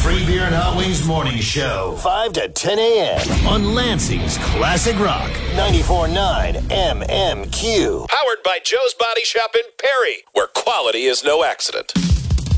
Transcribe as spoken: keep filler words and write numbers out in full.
Free Beer and Hot Wings Morning Show, five to ten a.m. on Lansing's Classic Rock, ninety-four point nine M M Q. Powered by Joe's Body Shop in Perry, where quality is no accident.